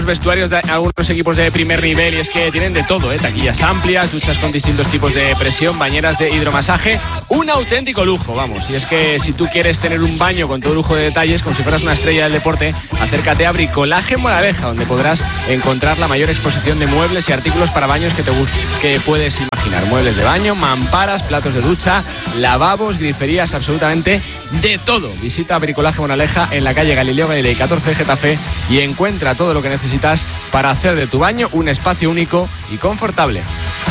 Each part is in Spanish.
vestuarios de algunos equipos de primer nivel, y es que tienen de todo, taquillas amplias, duchas con distintos tipos de presión, bañeras de hidromasaje, un auténtico lujo, vamos. Y es que si tú quieres tener un baño con todo lujo de detalles, como si fueras una estrella del deporte, acércate a Bricolaje Moraleja, donde podrás encontrar la mayor exposición de muebles y artículos para baños que puedes imaginar. Muebles de baño, mamparas, platos de ducha, lavabos, griferías, absolutamente de todo. Visita Bricolaje Moraleja en la calle Galileo Galilei 14 de Getafe y encuentra todo lo que necesitas para hacer de tu baño un espacio único y confortable.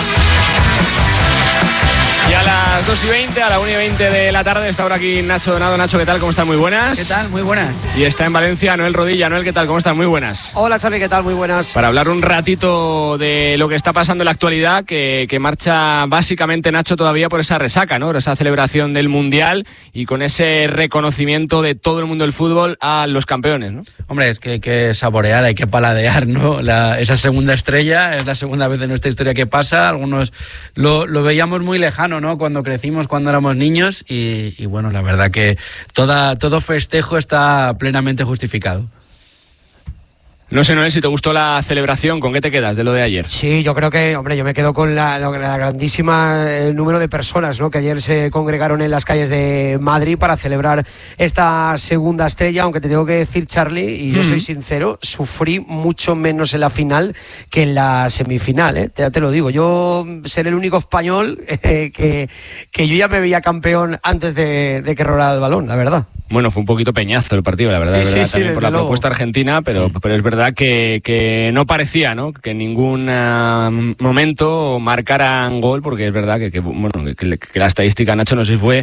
Y a las 2:20, a la 1:20 de la tarde está ahora aquí Nacho Donado. Nacho, ¿qué tal? ¿Cómo estás? Muy buenas. ¿Qué tal? Muy buenas. Y está en Valencia Noel Rodilla. Noel, ¿qué tal? ¿Cómo estás? Muy buenas. Hola, Charly, ¿qué tal? Muy buenas. Para hablar un ratito de lo que está pasando en la actualidad, que marcha básicamente, Nacho, todavía por esa resaca, ¿no? Por esa celebración del Mundial y con ese reconocimiento de todo el mundo del fútbol a los campeones, ¿no? Hombre, es que hay que saborear, hay que paladear, ¿no? Esa segunda estrella, es la segunda vez de nuestra historia que pasa. Algunos lo veíamos muy lejano, ¿no? Cuando crecimos, cuando éramos niños, y bueno, la verdad que todo festejo está plenamente justificado. No sé, Noel, si te gustó la celebración, ¿con qué te quedas de lo de ayer? Sí, yo creo que, hombre, yo me quedo con la grandísima número de personas, ¿no?, que ayer se congregaron en las calles de Madrid para celebrar esta segunda estrella, aunque te tengo que decir, Charly, y yo soy sincero, sufrí mucho menos en la final que en la semifinal, ¿eh? Ya te lo digo, yo seré el único español que yo ya me veía campeón antes de que rodara el balón, la verdad. Bueno, fue un poquito peñazo el partido, la verdad, sí, también por la propuesta argentina, pero es verdad que no parecía, ¿no?, que en ningún momento marcaran gol, porque es verdad que la estadística, Nacho, no sé si fue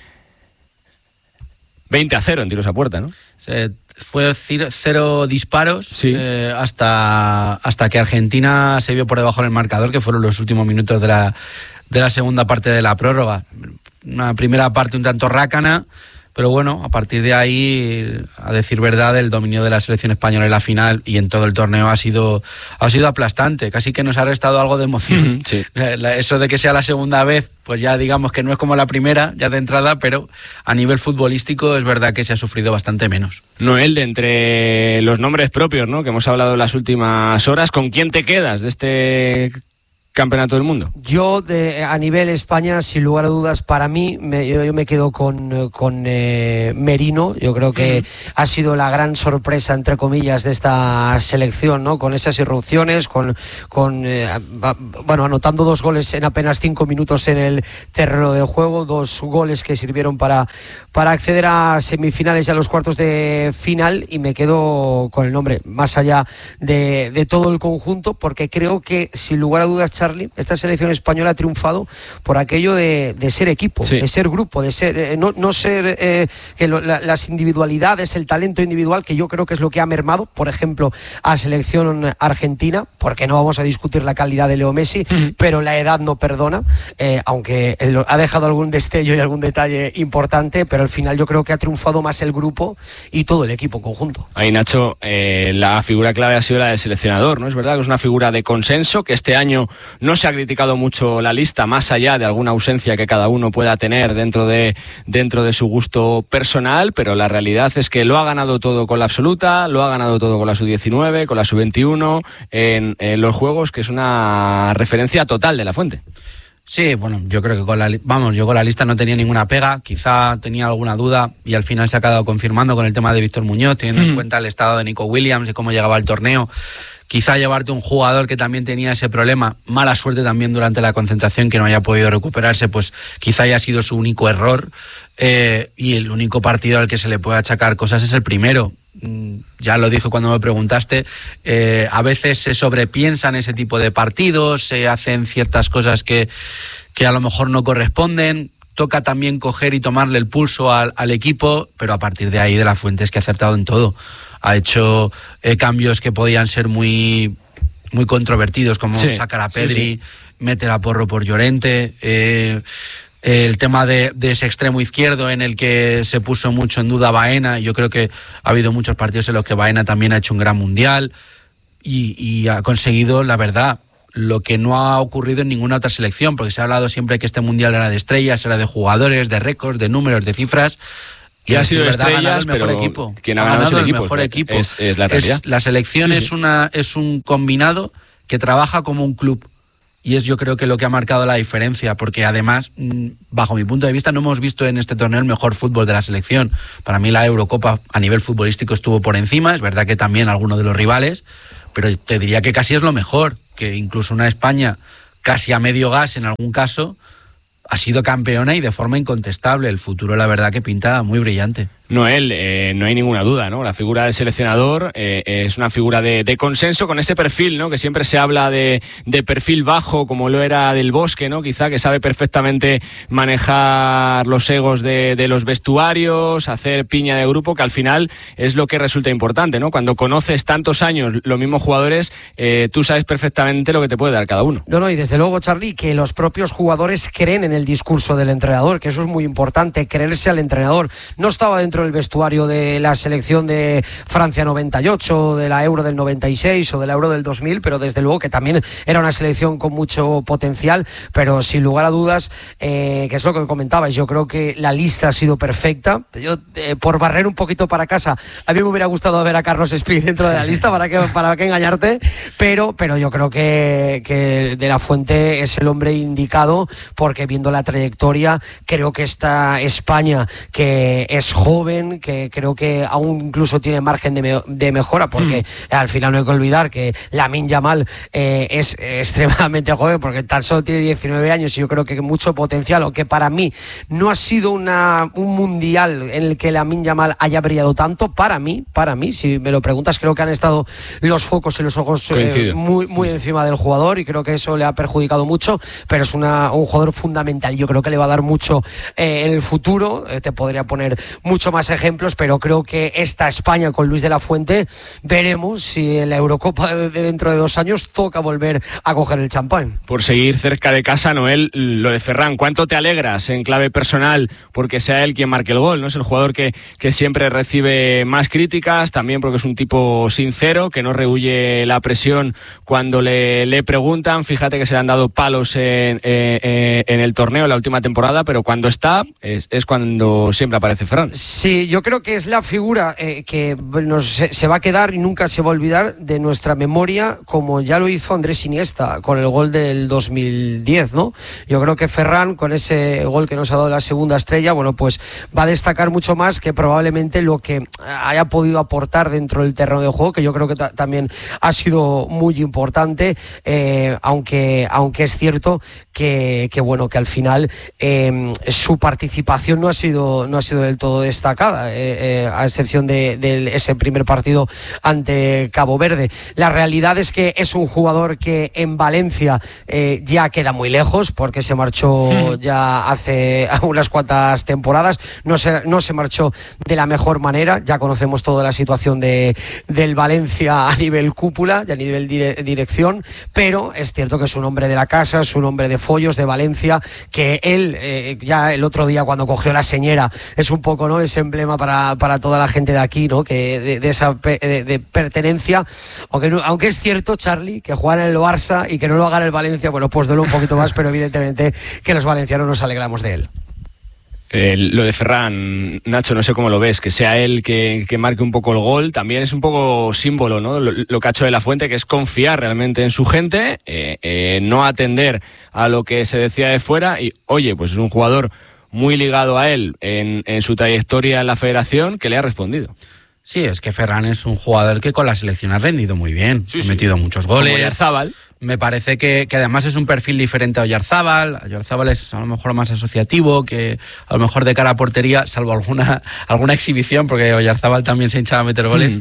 20-0 en tiros a puerta, ¿no? Fue 0 disparos, sí. hasta que Argentina se vio por debajo del marcador, que fueron los últimos minutos de la segunda parte de la prórroga. Una primera parte un tanto rácana, pero bueno, a partir de ahí, a decir verdad, el dominio de la selección española en la final y en todo el torneo ha sido aplastante. Casi que nos ha restado algo de emoción. Sí. Eso de que sea la segunda vez, pues ya digamos que no es como la primera, ya de entrada, pero a nivel futbolístico es verdad que se ha sufrido bastante menos. Noel, de entre los nombres propios, ¿no?, que hemos hablado en las últimas horas, ¿con quién te quedas de este campeonato del mundo? Yo, a nivel España, sin lugar a dudas, para mí, yo me quedo con Merino. Yo creo que ha sido la gran sorpresa, entre comillas, de esta selección, ¿no? Con esas irrupciones, anotando 2 goles en apenas 5 minutos en el terreno de juego, 2 goles que sirvieron para acceder a semifinales y a los cuartos de final, y me quedo con el nombre, más allá de todo el conjunto, porque creo que, sin lugar a dudas, Charly, esta selección española ha triunfado por aquello de ser equipo, sí, de ser grupo, de ser no ser las individualidades, el talento individual, que yo creo que es lo que ha mermado, por ejemplo, a selección argentina, porque no vamos a discutir la calidad de Leo Messi, pero la edad no perdona, aunque ha dejado algún destello y algún detalle importante, pero al final yo creo que ha triunfado más el grupo y todo el equipo conjunto. Ahí, Nacho, la figura clave ha sido la del seleccionador, ¿no? Es verdad que es una figura de consenso, que este año no se ha criticado mucho la lista, más allá de alguna ausencia que cada uno pueda tener dentro de su gusto personal, pero la realidad es que lo ha ganado todo con la absoluta, lo ha ganado todo con la sub-19, con la sub-21, en los Juegos, que es una referencia total de La Fuente. Sí, bueno, yo creo que con la lista no tenía ninguna pega, quizá tenía alguna duda y al final se ha quedado confirmando con el tema de Víctor Muñoz, teniendo en cuenta el estado de Nico Williams y cómo llegaba al torneo. Quizá llevarte un jugador que también tenía ese problema, mala suerte también durante la concentración, que no haya podido recuperarse, pues quizá haya sido su único error, y el único partido al que se le puede achacar cosas es el primero. Ya lo dije cuando me preguntaste, a veces se sobrepiensan ese tipo de partidos, se hacen ciertas cosas que a lo mejor no corresponden. Toca también coger y tomarle el pulso al equipo, pero a partir de ahí, de La Fuente, es que ha acertado en todo. Ha hecho cambios que podían ser muy, muy controvertidos, como sacar a Pedri, meter a Porro por Llorente, el tema de ese extremo izquierdo en el que se puso mucho en duda Baena. Yo creo que ha habido muchos partidos en los que Baena también ha hecho un gran mundial y ha conseguido, la verdad, lo que no ha ocurrido en ninguna otra selección, porque se ha hablado siempre que este mundial era de estrellas, era de jugadores, de récords, de números, de cifras. Y ha sido estrellas, el mejor pero equipo. Quien ha ganado el mejor equipo. Es la realidad. La selección es un combinado que trabaja como un club. Y es yo creo que lo que ha marcado la diferencia, porque además, bajo mi punto de vista, no hemos visto en este torneo el mejor fútbol de la selección. Para mí la Eurocopa a nivel futbolístico estuvo por encima, es verdad que también algunos de los rivales, pero te diría que casi es lo mejor, que incluso una España casi a medio gas en algún caso ha sido campeona y de forma incontestable. El futuro la verdad que pinta muy brillante. Noel, no hay ninguna duda, ¿no? La figura del seleccionador es una figura de consenso con ese perfil, ¿no? Que siempre se habla de perfil bajo, como lo era Del Bosque, ¿no? Quizá que sabe perfectamente manejar los egos de los vestuarios, hacer piña de grupo, que al final es lo que resulta importante, ¿no? Cuando conoces tantos años los mismos jugadores, tú sabes perfectamente lo que te puede dar cada uno. No, y desde luego, Charly, que los propios jugadores creen en el discurso del entrenador, que eso es muy importante, creerse al entrenador. No estaba dentro del vestuario de la selección de Francia 98, de la Euro del 96 o de la Euro del 2000, pero desde luego que también era una selección con mucho potencial, pero sin lugar a dudas, que es lo que comentabais, yo creo que la lista ha sido perfecta. Yo, por barrer un poquito para casa, a mí me hubiera gustado ver a Carlos Espí dentro de la lista, para qué engañarte, pero yo creo que De la Fuente es el hombre indicado, porque viendo la trayectoria, creo que esta España, que es joven, que creo que aún incluso tiene margen de mejora, porque al final no hay que olvidar que Lamine Yamal es extremadamente joven, porque tan solo tiene 19 años y yo creo que mucho potencial, aunque para mí no ha sido un mundial en el que Lamine Yamal haya brillado tanto. Para mí, si me lo preguntas, creo que han estado los focos y los ojos muy encima del jugador, y creo que eso le ha perjudicado mucho, pero es un jugador fundamental. Yo creo que le va a dar mucho en el futuro. Te podría poner mucho más ejemplos, pero creo que esta España con Luis de la Fuente, veremos si en la Eurocopa de dentro de 2 años toca volver a coger el champán. Por seguir cerca de casa, Noel, lo de Ferran, ¿cuánto te alegras en clave personal porque sea él quien marque el gol? ¿No? Es el jugador que siempre recibe más críticas, también porque es un tipo sincero, que no rehúye la presión cuando le preguntan. Fíjate que se le han dado palos en el torneo en la última temporada, pero cuando está es cuando siempre aparece Ferran. Sí, yo creo que es la figura que se va a quedar y nunca se va a olvidar de nuestra memoria, como ya lo hizo Andrés Iniesta con el gol del 2010, ¿no? Yo creo que Ferran, con ese gol que nos ha dado la segunda estrella, bueno, pues va a destacar mucho más que probablemente lo que haya podido aportar dentro del terreno de juego, que yo creo que también ha sido muy importante, aunque es cierto que bueno, que al final su participación no ha sido del todo destacada, a excepción de ese primer partido ante Cabo Verde. La realidad es que es un jugador que en Valencia ya queda muy lejos, porque se marchó ya hace unas cuantas temporadas, no se marchó de la mejor manera. Ya conocemos toda la situación del Valencia a nivel cúpula y a nivel dirección, pero es cierto que es un hombre de la casa, es un hombre de follos de Valencia, que él ya el otro día cuando cogió la señera es un poco, ¿no?, ese emblema para toda la gente de aquí, ¿no?, que de esa de pertenencia, aunque es cierto, Charly, que juegan en el Barça y que no lo hagan en el Valencia, bueno, pues duele un poquito más, pero evidentemente que los valencianos nos alegramos de él. Lo de Ferran, Nacho, no sé cómo lo ves, que sea él que marque un poco el gol, también es un poco símbolo, ¿no? Lo que ha hecho De la Fuente, que es confiar realmente en su gente, no atender a lo que se decía de fuera, y oye, pues es un jugador muy ligado a él en su trayectoria en la federación, que le ha respondido. Sí, es que Ferran es un jugador que con la selección ha rendido muy bien, ha metido muchos goles. Como Oyarzábal. Me parece que además es un perfil diferente a Oyarzábal. Oyarzábal es a lo mejor más asociativo, que a lo mejor de cara a portería, salvo alguna exhibición, porque Oyarzábal también se hinchaba a meter goles.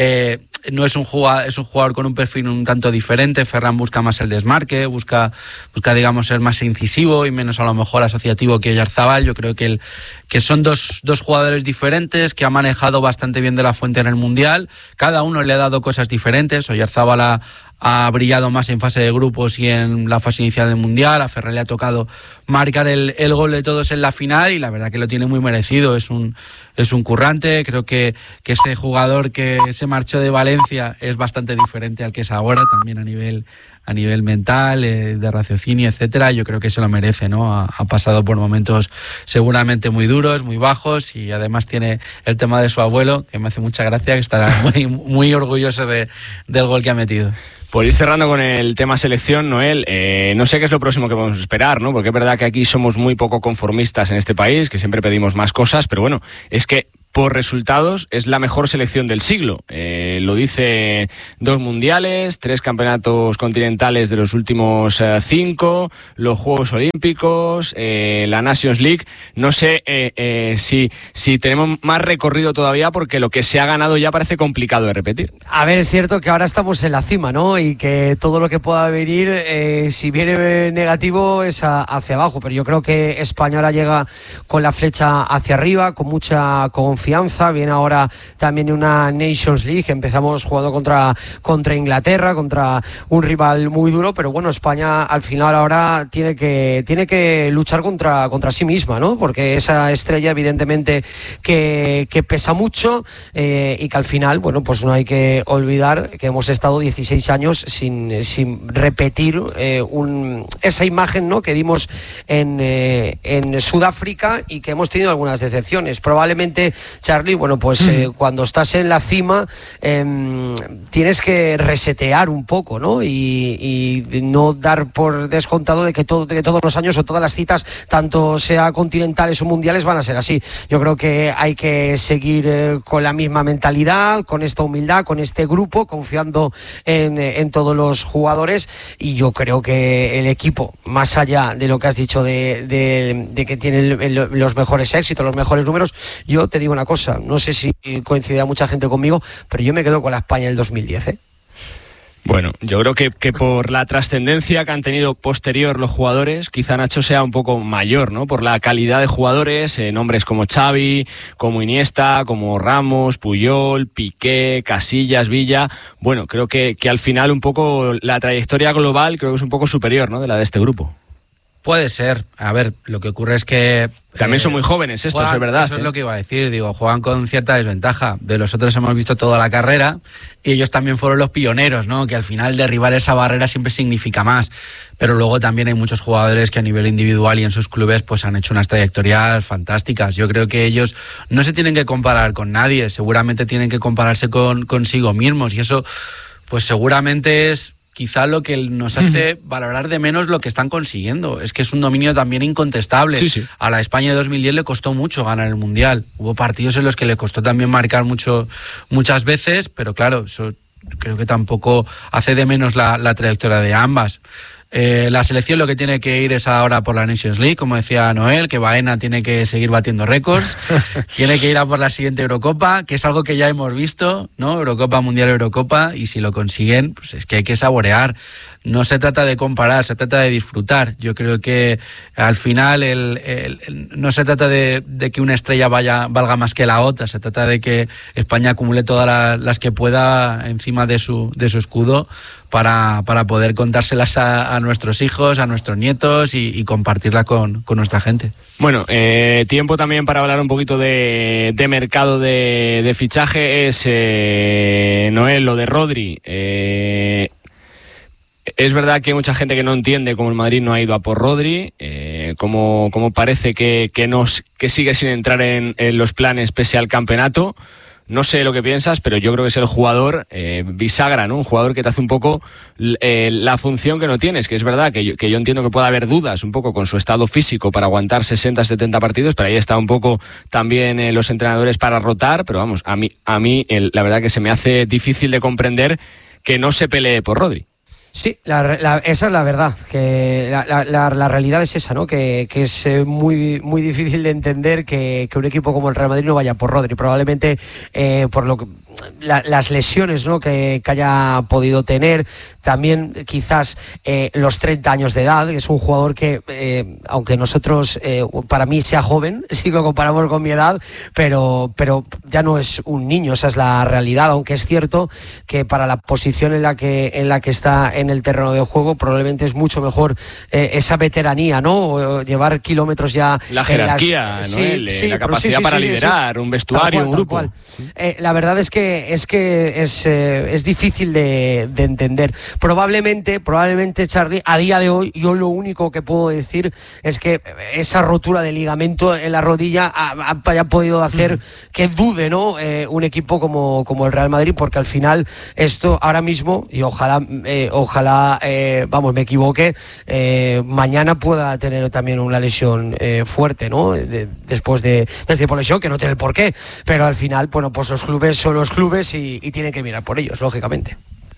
No es un jugador con un perfil un tanto diferente. Ferran busca más el desmarque, busca digamos ser más incisivo y menos a lo mejor asociativo que Oyarzábal. Yo creo que son dos jugadores diferentes, que ha manejado bastante bien De la Fuente en el Mundial. Cada uno le ha dado cosas diferentes. Oyarzábal ha brillado más en fase de grupos y en la fase inicial del Mundial. A Ferran le ha tocado marcar el gol de todos en la final, y la verdad que lo tiene muy merecido. Es un es un currante. Creo que ese jugador que se marchó de Valencia es bastante diferente al que es ahora, también a nivel mental, de raciocinio, etcétera. Yo creo que se lo merece, ¿no? Ha pasado por momentos seguramente muy duros, muy bajos, y además tiene el tema de su abuelo, que me hace mucha gracia, que estará muy, muy orgulloso del gol que ha metido. Por ir cerrando con el tema selección, Noel, no sé qué es lo próximo que podemos esperar, ¿no? Porque es verdad que aquí somos muy poco conformistas en este país, que siempre pedimos más cosas, pero bueno, es que por resultados es la mejor selección del siglo. Lo dice 2 mundiales, 3 campeonatos continentales de los últimos 5, los Juegos Olímpicos, la Nations League. No sé si tenemos más recorrido todavía, porque lo que se ha ganado ya parece complicado de repetir. A ver, es cierto que ahora estamos en la cima, ¿no? Y que todo lo que pueda venir, si viene negativo, es hacia abajo. Pero yo creo que España ahora llega con la flecha hacia arriba, con mucha confianza. Viene ahora también una Nations League. Empezamos jugando contra Inglaterra, contra un rival muy duro, pero bueno, España al final ahora tiene que luchar contra sí misma, ¿no? Porque esa estrella evidentemente que pesa mucho, y que al final, bueno, pues no hay que olvidar que hemos estado 16 años sin repetir esa imagen, ¿no?, que dimos en Sudáfrica, y que hemos tenido algunas decepciones. Probablemente, Charlie, bueno, pues cuando estás en la cima tienes que resetear un poco, ¿no? Y no dar por descontado de que todos los años o todas las citas, tanto sea continentales o mundiales, van a ser así. Yo creo que hay que seguir con la misma mentalidad, con esta humildad, con este grupo, confiando en todos los jugadores, y yo creo que el equipo, más allá de lo que has dicho de que tiene los mejores éxitos, los mejores números, yo te digo una cosa, no sé si coincidirá mucha gente conmigo, pero yo me quedo con la España del 2010, ¿eh? Bueno, yo creo que por la trascendencia que han tenido posterior los jugadores, quizá Nacho sea un poco mayor, ¿no? Por la calidad de jugadores, nombres como Xavi, como Iniesta, como Ramos, Puyol, Piqué, Casillas, Villa. Bueno, creo que al final un poco la trayectoria global creo que es un poco superior, ¿no?, de la de este grupo. Puede ser. A ver, lo que ocurre es que... También son muy jóvenes estos, juegan, es verdad. Eso es lo que iba a decir, juegan con cierta desventaja. De los otros hemos visto toda la carrera, y ellos también fueron los pioneros, ¿no? Que al final derribar esa barrera siempre significa más. Pero luego también hay muchos jugadores que a nivel individual y en sus clubes pues han hecho unas trayectorias fantásticas. Yo creo que ellos no se tienen que comparar con nadie, seguramente tienen que compararse consigo mismos, y eso pues seguramente es quizá lo que nos hace valorar de menos lo que están consiguiendo. Es que es un dominio también incontestable. Sí. A la España de 2010 le costó mucho ganar el Mundial. Hubo partidos en los que le costó también marcar muchas veces, pero claro, eso creo que tampoco hace de menos la trayectoria de ambas. La selección lo que tiene que ir es ahora por la Nations League, como decía Noel, que Baena tiene que seguir batiendo récords, tiene que ir a por la siguiente Eurocopa, que es algo que ya hemos visto, ¿no? Eurocopa, Mundial, Eurocopa, y si lo consiguen, pues es que hay que saborear. No se trata de comparar, se trata de disfrutar. Yo creo que al final no se trata de que una estrella valga más que la otra, se trata de que España acumule todas las que pueda encima de su escudo para poder contárselas a nuestros hijos, a nuestros nietos y compartirla con nuestra gente. Bueno, tiempo también para hablar un poquito de mercado de fichaje. Es, Noel, lo de Rodri. Es verdad que hay mucha gente que no entiende cómo el Madrid no ha ido a por Rodri, cómo parece que sigue sin entrar en los planes pese al campeonato. No sé lo que piensas, pero yo creo que es el jugador bisagra, ¿no? Un jugador que te hace un poco la función que no tienes, que es verdad que yo entiendo que pueda haber dudas un poco con su estado físico para aguantar 60, 70 partidos, pero ahí está un poco también los entrenadores para rotar, pero vamos, a mí la verdad que se me hace difícil de comprender que no se pelee por Rodri. Sí, esa es la verdad, que la realidad es esa, ¿no? Que es muy, muy difícil de entender que un equipo como el Real Madrid no vaya por Rodri. Probablemente por lo que las lesiones, ¿no?, que haya podido tener, también quizás los 30 años de edad. Es un jugador que, aunque nosotros, para mí sea joven, si lo comparamos con mi edad, pero ya no es un niño, esa es la realidad, aunque es cierto que para la posición en la que está en el terreno de juego probablemente es mucho mejor esa veteranía, ¿no?, o llevar kilómetros ya. La jerarquía, ¿no? La capacidad para liderar un vestuario, un grupo. La verdad es que es difícil de entender. Probablemente, Charly, a día de hoy, yo lo único que puedo decir es que esa rotura de ligamento en la rodilla haya podido hacer que dude, ¿no?, un equipo como el Real Madrid, porque al final esto ahora mismo, y ojalá me equivoque, mañana pueda tener también una lesión fuerte, ¿no?, después de este por lesión, que no tiene el porqué, pero al final, bueno, pues los clubes son los clubes y tienen que mirar por ellos, lógicamente.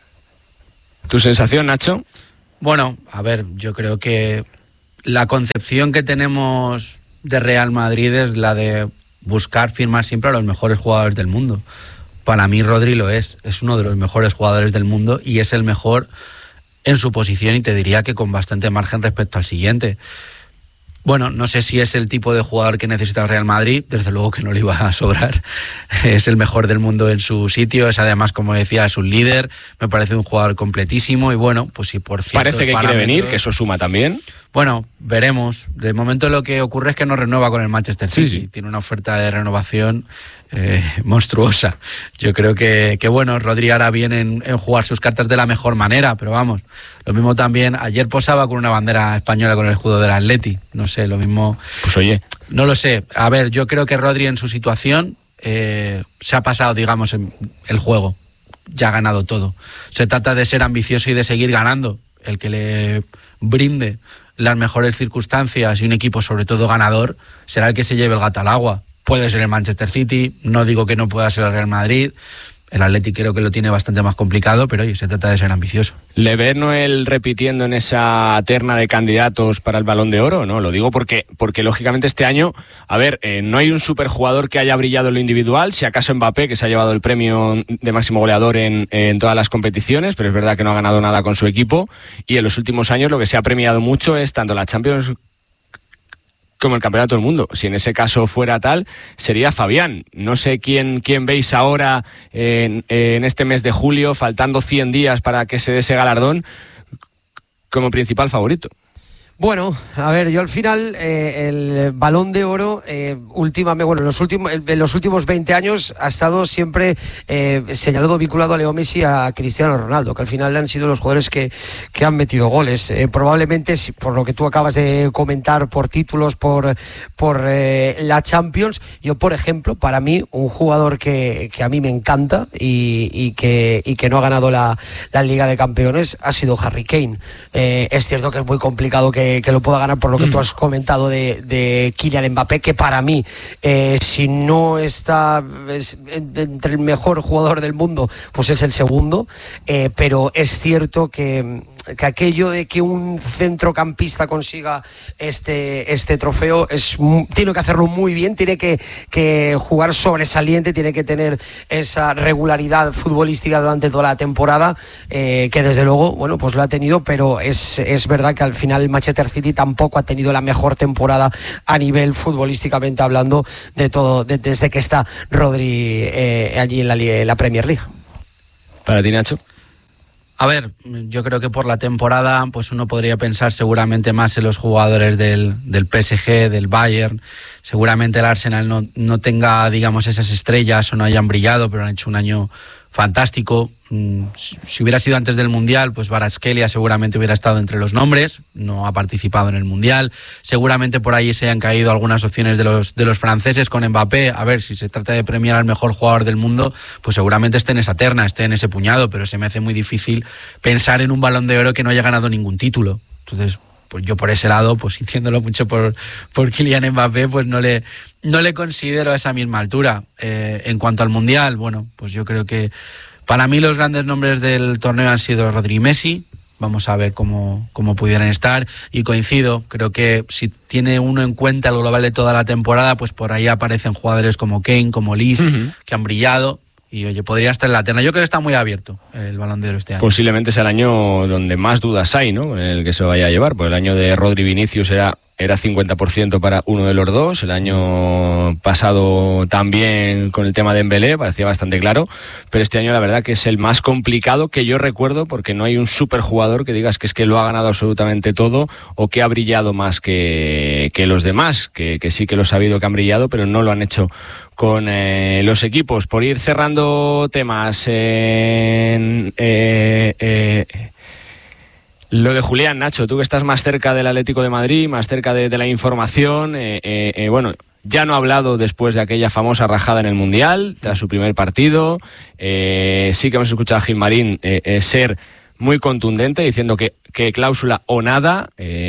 ¿Tu sensación, Nacho? Bueno, a ver, yo creo que la concepción que tenemos de Real Madrid es la de buscar firmar siempre a los mejores jugadores del mundo. Para mí Rodri lo es uno de los mejores jugadores del mundo y es el mejor en su posición, y te diría que con bastante margen respecto al siguiente. Bueno, no sé si es el tipo de jugador que necesita el Real Madrid, desde luego que no le iba a sobrar. Es el mejor del mundo en su sitio, es además, como decía, es un líder, me parece un jugador completísimo y bueno, pues si por cierto... Parece que quiere venir, que eso suma también. Bueno, veremos. De momento lo que ocurre es que no renueva con el Manchester City. Sí. Tiene una oferta de renovación monstruosa. Yo creo que bueno, Rodri hará bien en jugar sus cartas de la mejor manera, pero vamos, lo mismo también, ayer posaba con una bandera española con el escudo del Atleti, no sé, lo mismo... Pues oye... No lo sé, a ver, yo creo que Rodri en su situación se ha pasado, digamos, en el juego, ya ha ganado todo. Se trata de ser ambicioso y de seguir ganando, el que le brinde las mejores circunstancias y un equipo sobre todo ganador será el que se lleve el gato al agua. Puede ser el Manchester City, no digo que no pueda ser el Real Madrid, el Atleti creo que lo tiene bastante más complicado, pero oye, se trata de ser ambicioso. ¿Le ves Noel repitiendo en esa terna de candidatos para el Balón de Oro? No, lo digo porque lógicamente este año, a ver, no hay un superjugador que haya brillado en lo individual, si acaso Mbappé, que se ha llevado el premio de máximo goleador en todas las competiciones, pero es verdad que no ha ganado nada con su equipo, y en los últimos años lo que se ha premiado mucho es tanto la Champions como el Campeonato del Mundo. Si en ese caso fuera tal, sería Fabián. No sé quién veis ahora en este mes de julio, faltando 100 días para que se dé ese galardón, como principal favorito. Bueno, a ver, yo al final el Balón de Oro en los últimos 20 años ha estado siempre señalado, vinculado a Leo Messi, a Cristiano Ronaldo, que al final han sido los jugadores que han metido goles. Probablemente, por lo que tú acabas de comentar, por títulos, por la Champions, yo, por ejemplo, para mí, un jugador que a mí me encanta y que no ha ganado la Liga de Campeones ha sido Harry Kane. Es cierto que es muy complicado que lo pueda ganar por lo que tú has comentado de Kylian Mbappé, que para mí, si no está entre el mejor jugador del mundo, pues es el segundo, pero es cierto que aquello de que un centrocampista consiga este trofeo tiene que hacerlo muy bien, tiene que jugar sobresaliente, tiene que tener esa regularidad futbolística durante toda la temporada, que desde luego, bueno, pues lo ha tenido, pero es verdad que al final el Manchester City tampoco ha tenido la mejor temporada a nivel futbolísticamente hablando de todo, desde que está Rodri allí en la Premier League. ¿Para ti, Nacho? A ver, yo creo que por la temporada pues uno podría pensar seguramente más en los jugadores del PSG, del Bayern. Seguramente el Arsenal no tenga, digamos, esas estrellas o no hayan brillado, pero han hecho un año fantástico. Si hubiera sido antes del Mundial, pues Kvaratskhelia seguramente hubiera estado entre los nombres, no ha participado en el Mundial. Seguramente por ahí se hayan caído algunas opciones de los franceses con Mbappé. A ver, si se trata de premiar al mejor jugador del mundo, pues seguramente esté en esa terna, esté en ese puñado, pero se me hace muy difícil pensar en un Balón de Oro que no haya ganado ningún título. Entonces, pues yo por ese lado, pues sintiéndolo mucho por Kylian Mbappé, pues no le considero a esa misma altura. En cuanto al Mundial, bueno, pues yo creo que para mí los grandes nombres del torneo han sido Rodri y Messi. Vamos a ver cómo pudieran estar. Y coincido, creo que si tiene uno en cuenta el global de toda la temporada, pues por ahí aparecen jugadores como Kane, como Lis, que han brillado. y oye, podría estar en la terna. Yo creo que está muy abierto el Balón de Oro este año. Posiblemente sea el año donde más dudas hay, ¿no? En el que se vaya a llevar, porque el año de Rodri Vinicius era 50% para uno de los dos. El año pasado también con el tema de Dembélé parecía bastante claro, pero este año la verdad que es el más complicado que yo recuerdo, porque no hay un superjugador que digas que es que lo ha ganado absolutamente todo o que ha brillado más que los demás, que sí que lo ha sabido que han brillado, pero no lo han hecho con los equipos. Por ir cerrando temas, lo de Julián, Nacho, tú que estás más cerca del Atlético de Madrid, más cerca de la información, bueno, ya no ha hablado después de aquella famosa rajada en el Mundial, tras su primer partido. Sí que hemos escuchado a Gilmarín ser muy contundente, diciendo que cláusula o nada.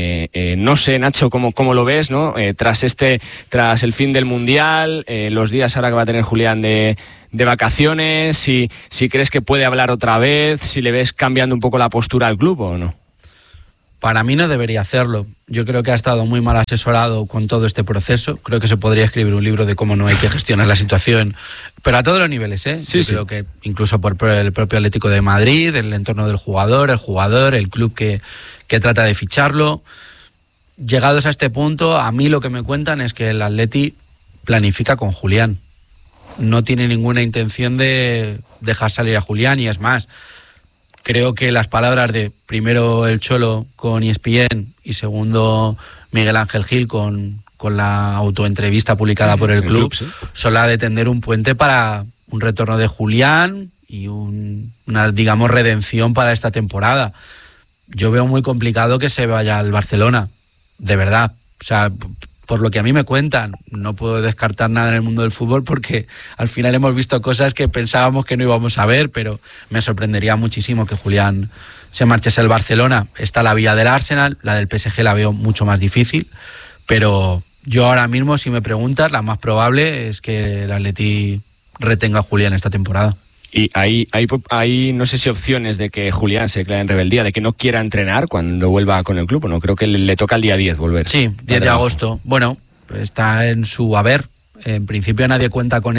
No sé, Nacho, cómo lo ves, ¿no? Tras el fin del Mundial, los días ahora que va a tener Julián de vacaciones, si crees que puede hablar otra vez, si le ves cambiando un poco la postura al club o no. Para mí no debería hacerlo. Yo creo que ha estado muy mal asesorado con todo este proceso. Creo que se podría escribir un libro de cómo no hay que gestionar la situación, pero a todos los niveles, ¿eh? Sí, Creo que incluso por el propio Atlético de Madrid, el entorno del jugador, el club que trata de ficharlo. Llegados a este punto, a mí lo que me cuentan es que el Atleti planifica con Julián. No tiene ninguna intención de dejar salir a Julián, y es más, creo que las palabras de primero el Cholo con ESPN y segundo Miguel Ángel Gil con la autoentrevista publicada por el club, sí, son la de tender un puente para un retorno de Julián y una, digamos, redención para esta temporada. Yo veo muy complicado que se vaya al Barcelona, de verdad. O sea, por lo que a mí me cuentan, no puedo descartar nada en el mundo del fútbol, porque al final hemos visto cosas que pensábamos que no íbamos a ver, pero me sorprendería muchísimo que Julián se marchase al Barcelona. Está la vía del Arsenal, la del PSG la veo mucho más difícil, pero yo ahora mismo, si me preguntas, la más probable es que el Atleti retenga a Julián esta temporada. Y hay no sé si opciones de que Julián se declare en rebeldía, de que no quiera entrenar cuando vuelva con el club, ¿o no? Creo que le toca el día 10 volver. Sí, 10 de agosto. Bueno, está en su haber. En principio nadie cuenta con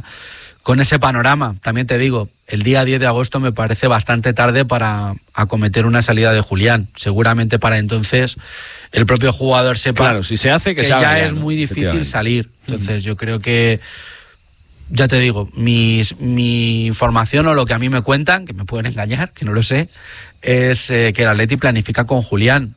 ese panorama. También te digo, el día 10 de agosto me parece bastante tarde para acometer una salida de Julián. Seguramente para entonces el propio jugador sepa, claro, si se hace, que se ya haga, es, ¿no?, muy difícil salir. Entonces yo creo que, ya te digo, mi información, o lo que a mí me cuentan, que me pueden engañar, que no lo sé, es que el Atleti planifica con Julián,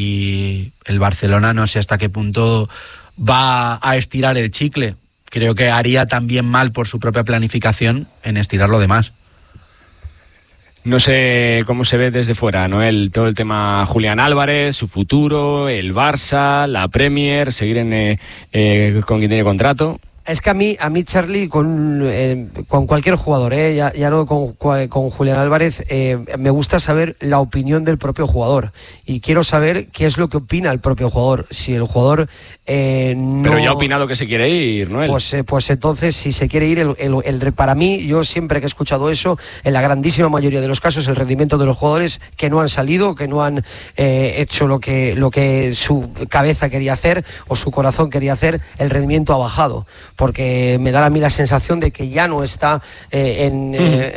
y el Barcelona no sé hasta qué punto va a estirar el chicle. Creo que haría también mal por su propia planificación en estirarlo de más. No sé cómo se ve desde fuera, ¿no? Todo el tema Julián Álvarez, su futuro, el Barça, la Premier, seguir con quien tiene contrato. Es que a mí Charlie, con cualquier jugador, ya no con Julián Álvarez, me gusta saber la opinión del propio jugador, y quiero saber qué es lo que opina el propio jugador. Si el jugador no... Pero ya ha opinado que se quiere ir, ¿no? Pues entonces, si se quiere ir, para mí, yo siempre que he escuchado eso, en la grandísima mayoría de los casos, el rendimiento de los jugadores que no han salido, que no han hecho lo que su cabeza quería hacer o su corazón quería hacer, el rendimiento ha bajado, porque me da a mí la sensación de que ya no está en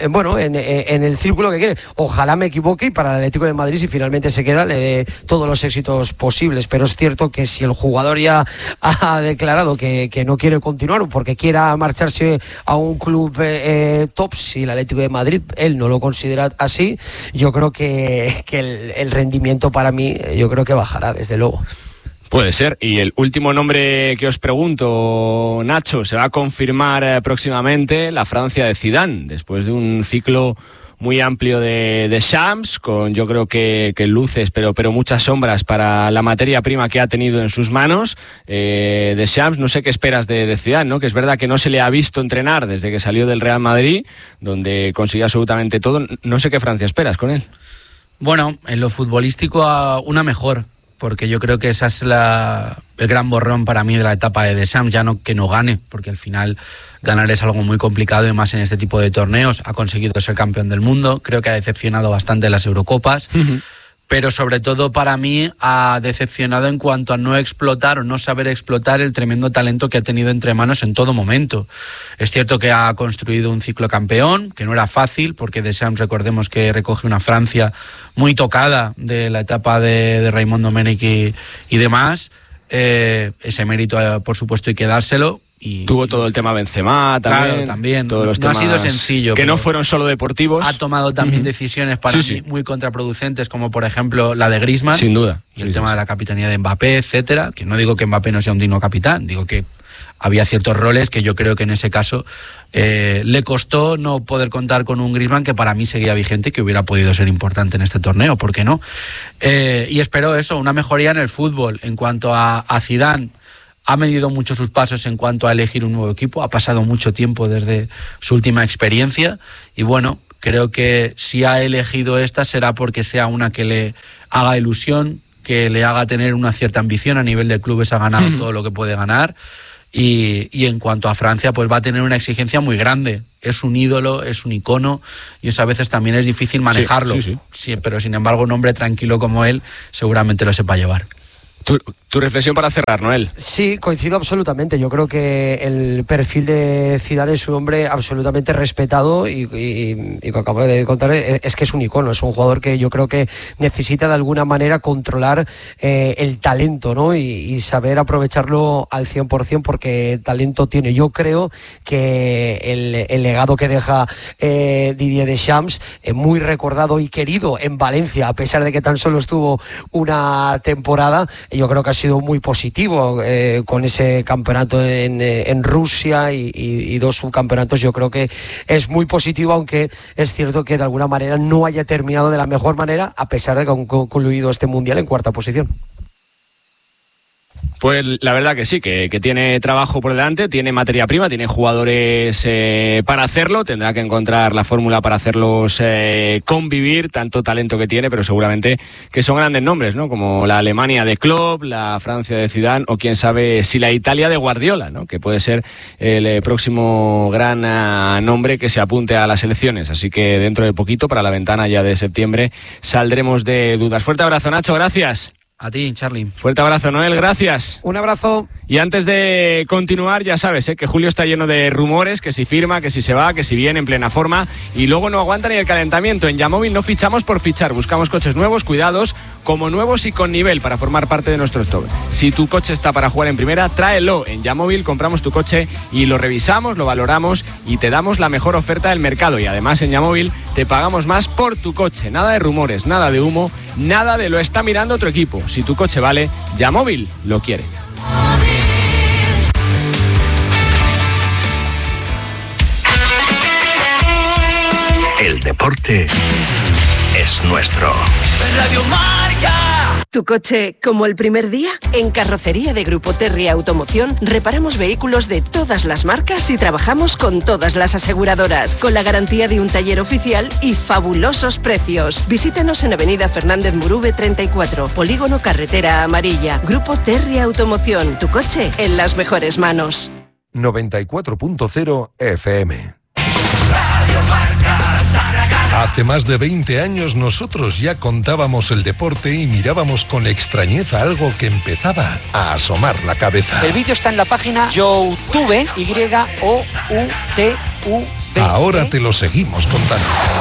el círculo que quiere. Ojalá me equivoque, y para el Atlético de Madrid, si finalmente se queda, le dé todos los éxitos posibles, pero es cierto que si el jugador ya ha declarado que no quiere continuar porque quiera marcharse a un club top, si el Atlético de Madrid él no lo considera así, yo creo que el rendimiento para mí, yo creo que bajará, desde luego. Puede ser. Y el último nombre que os pregunto, Nacho, se va a confirmar próximamente, la Francia de Zidane, después de un ciclo muy amplio de Shams, con yo creo que luces, pero muchas sombras para la materia prima que ha tenido en sus manos. De Shams, no sé qué esperas de Zidane, ¿no? Que es verdad que no se le ha visto entrenar desde que salió del Real Madrid, donde consiguió absolutamente todo. No sé qué Francia esperas con él. Bueno, en lo futbolístico, una mejor, porque yo creo que esa es el gran borrón para mí de la etapa de Deschamps. Ya no que no gane, porque al final ganar es algo muy complicado, y más en este tipo de torneos. Ha conseguido ser campeón del mundo, creo que ha decepcionado bastante en las Eurocopas, pero sobre todo para mí ha decepcionado en cuanto a no explotar o no saber explotar el tremendo talento que ha tenido entre manos en todo momento. Es cierto que ha construido un ciclo campeón, que no era fácil, porque Deschamps, recordemos que recoge una Francia muy tocada de la etapa de Raymond Domenech y demás. Ese mérito, por supuesto, hay que dárselo. Tuvo todo el tema Benzema también. Claro, también. Todos los temas ha sido sencillo. Que no fueron solo deportivos. Ha tomado también decisiones para mí muy contraproducentes, como por ejemplo la de Griezmann. Sin duda. Y el tema de la capitanía de Mbappé, etcétera. Que no digo que Mbappé no sea un digno capitán, digo que había ciertos roles que yo creo que en ese caso le costó no poder contar con un Griezmann que para mí seguía vigente, que hubiera podido ser importante en este torneo, ¿por qué no? Y espero eso, una mejoría en el fútbol. En cuanto a Zidane, ha medido mucho sus pasos en cuanto a elegir un nuevo equipo, ha pasado mucho tiempo desde su última experiencia y bueno, creo que si ha elegido esta será porque sea una que le haga ilusión, que le haga tener una cierta ambición a nivel de clubes, ha ganado todo lo que puede ganar y en cuanto a Francia pues va a tener una exigencia muy grande, es un ídolo, es un icono y eso a veces también es difícil manejarlo, sí, pero sin embargo un hombre tranquilo como él seguramente lo sepa llevar. Tu reflexión para cerrar, Noel. Sí, coincido absolutamente. Yo creo que el perfil de Zidane es un hombre absolutamente respetado y lo que acabo de contar es que es un icono, es un jugador que yo creo que necesita de alguna manera controlar el talento, ¿no? Y saber aprovecharlo al 100% porque talento tiene. Yo creo que el legado que deja Didier Deschamps, muy recordado y querido en Valencia, a pesar de que tan solo estuvo una temporada, yo creo que ha sido muy positivo con ese campeonato en Rusia y 2 subcampeonatos. Yo creo que es muy positivo, aunque es cierto que de alguna manera no haya terminado de la mejor manera, a pesar de que ha concluido este mundial en 4ª posición. Pues la verdad que sí, que tiene trabajo por delante, tiene materia prima, tiene jugadores para hacerlo, tendrá que encontrar la fórmula para hacerlos convivir, tanto talento que tiene, pero seguramente que son grandes nombres, ¿no? Como la Alemania de Klopp, la Francia de Zidane o quién sabe si la Italia de Guardiola, ¿no? Que puede ser el próximo gran nombre que se apunte a las elecciones. Así que dentro de poquito, para la ventana ya de septiembre, saldremos de dudas. Fuerte abrazo, Nacho, gracias. A ti, Charly. Fuerte abrazo, Noel, gracias. Un abrazo. Y antes de continuar, ya sabes, que Julio está lleno de rumores, que si firma, que si se va, que si viene en plena forma, y luego no aguanta ni el calentamiento. En Yamóvil no fichamos por fichar, buscamos coches nuevos, cuidados, como nuevos y con nivel para formar parte de nuestro stock. Si tu coche está para jugar en primera, tráelo. En Yamóvil compramos tu coche y lo revisamos, lo valoramos y te damos la mejor oferta del mercado. Y además en Yamóvil te pagamos más por tu coche. Nada de rumores, nada de humo, nada de lo está mirando otro equipo. Si tu coche vale, Yamóvil lo quiere. El deporte es nuestro. Radio Marca. ¿Tu coche como el primer día? En Carrocería de Grupo Terry Automoción reparamos vehículos de todas las marcas y trabajamos con todas las aseguradoras, con la garantía de un taller oficial y fabulosos precios. Visítanos en Avenida Fernández Murube 34, Polígono Carretera Amarilla. Grupo Terry Automoción, tu coche en las mejores manos. 94.0 FM. Radio Marca. Hace más de 20 años nosotros ya contábamos el deporte y mirábamos con extrañeza algo que empezaba a asomar la cabeza. El vídeo está en la página YouTube, YOUTV. Ahora te lo seguimos contando.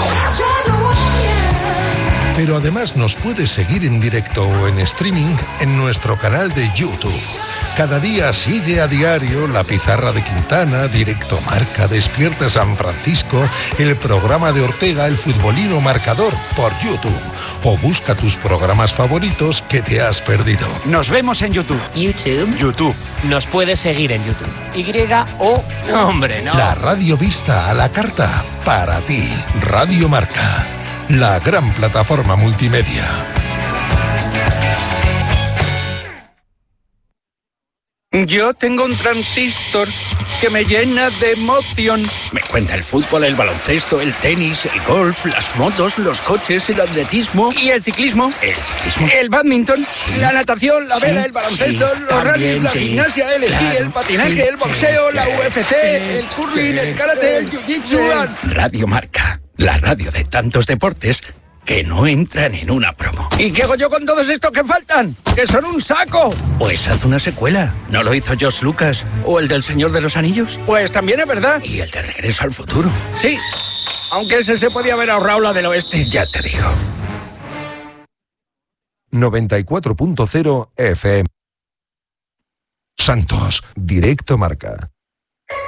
Pero además nos puedes seguir en directo o en streaming en nuestro canal de YouTube. Cada día sigue a diario La Pizarra de Quintana, Directo Marca, Despierta San Francisco, el programa de Ortega, El Futbolino Marcador, por YouTube. O busca tus programas favoritos que te has perdido. Nos vemos en YouTube. YouTube. Nos puedes seguir en YouTube. No, hombre, no. La radio vista a la carta, para ti. Radio Marca, la gran plataforma multimedia. Yo tengo un transistor que me llena de emoción. Me cuenta el fútbol, el baloncesto, el tenis, el golf, las motos, los coches, el atletismo. ¿Y el ciclismo? ¿El ciclismo? El badminton, sí, la natación, la vela, el baloncesto, los rallies, la gimnasia, el esquí, el patinaje, el boxeo, la UFC, el curling, el karate, el jiu-jitsu. Radio Marca, la radio de tantos deportes que no entran en una promo. ¿Y qué hago yo con todos estos que faltan? ¡Que son un saco! Pues haz una secuela. ¿No lo hizo George Lucas? ¿O el del Señor de los Anillos? Pues también es verdad. ¿Y el de Regreso al Futuro? Sí, aunque ese se podía haber ahorrado la del oeste. Ya te digo. 94.0 FM. Santos, directo Marca.